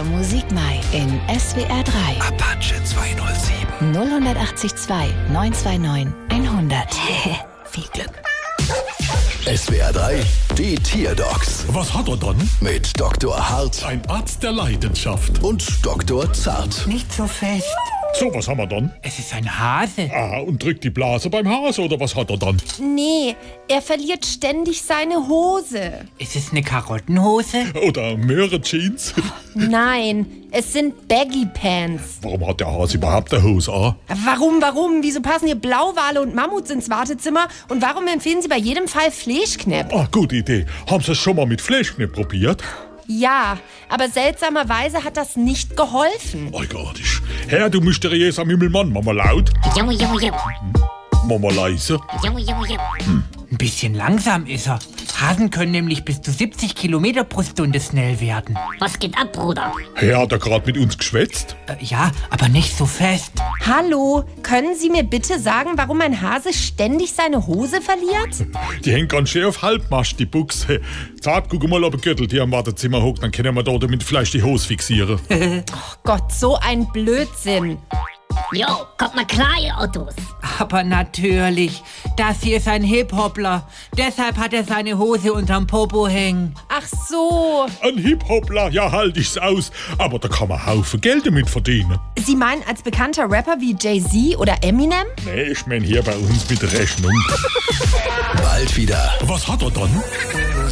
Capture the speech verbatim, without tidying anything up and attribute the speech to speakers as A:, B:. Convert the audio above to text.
A: Ihr Musikmai in S W R drei.
B: Apache zweihundertsieben.
A: null acht zwei neun zwei neun hundert. Viel Glück.
B: S W R drei, die Tierdocs
C: Was hat er dann?
B: mit Doktor Hart
C: Ein Arzt der Leidenschaft.
B: und Doktor Zart.
D: Nicht so fest.
C: So, was haben wir dann?
D: Es ist ein Hase.
C: Ah, und drückt die Blase beim Hase oder was hat er dann?
E: Nee, er verliert ständig seine Hose.
D: Ist es eine Karottenhose?
C: Oder mehrere Jeans?
E: Nein, es sind Baggy Pants.
C: Warum hat der Hase überhaupt eine Hose an?
E: Warum, warum? Wieso passen hier Blauwale und Mammuts ins Wartezimmer? Und warum empfehlen Sie bei jedem Fall Fleischknepp?
C: Ah, gute Idee. Haben Sie es schon mal mit Fleischknepp probiert?
E: Ja, aber seltsamerweise hat das nicht geholfen.
C: Eigenartig. Herr, du mysteriöser Mimmelmann. Mama laut,
F: Junge, Junge, Junge,
C: Mama leise.
F: Junge, Junge, Junge.
D: Ein bisschen langsam ist er. Hasen können nämlich bis zu siebzig Kilometer pro Stunde schnell werden.
F: Was geht ab, Bruder?
C: Herr, hat er gerade mit uns geschwätzt?
D: Äh, ja, aber nicht so fest.
E: Hallo, können Sie mir bitte sagen, warum ein Hase ständig seine Hose verliert?
C: Die hängt ganz schön auf Halbmast, die Buchse. Zart, guck mal, ob ein Gürtel hier im Wartezimmer hockt, dann können wir da damit vielleicht die Hose fixieren.
E: Gott, so ein Blödsinn.
F: Jo, kommt mal klar, ihr Autos.
D: Aber natürlich, das hier ist ein Hip-Hopler. Deshalb hat er seine Hose unterm Popo hängen.
E: Ach so,
C: Ein Hip-Hopler, ja, halt ich's aus. Aber da kann man Haufen Geld damit verdienen.
E: Sie meinen als bekannter Rapper wie Jay-Z oder Eminem?
C: Nee, ich mein hier bei uns mit Rechnung.
B: Bald wieder.
C: Was hat er dann?